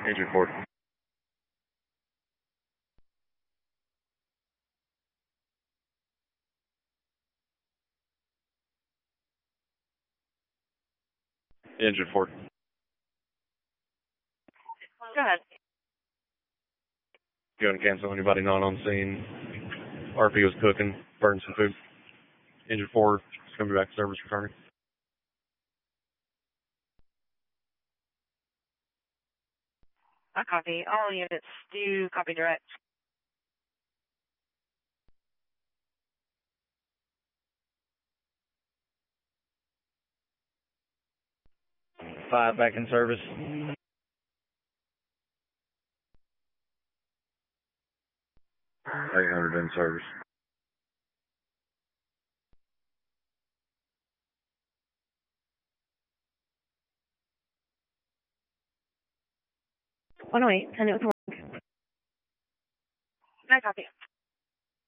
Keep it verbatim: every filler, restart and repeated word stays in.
Engine four. Engine four. Go ahead. Go ahead and cancel anybody not on scene. R P was cooking, burned some food. Engine four is going to be back to service returning. I copy. All units do copy direct. Five back in service. eight hundred in service. one oh eight, send it with one. I copy.